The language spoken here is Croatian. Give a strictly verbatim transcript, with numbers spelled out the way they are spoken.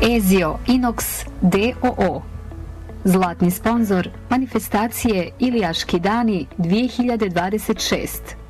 Ezio Inox d o o. Zlatni sponzor manifestacije Ilijaški dani dvije hiljade dvadeset šest.